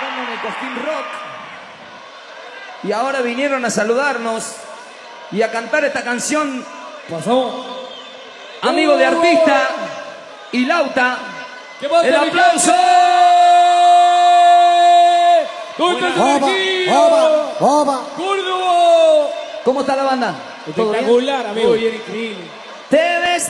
tocando en el Cosquín Rock. Y ahora vinieron a saludarnos y a cantar esta canción. Pasó. Amigo de artista y Lauta. ¡El aplauso! ¿Dónde está el energía? ¡Oba! ¡Córdoba! ¿Cómo está la banda? ¿Todo bien? Espectacular, amigo. Muy bien, increíble. Te ves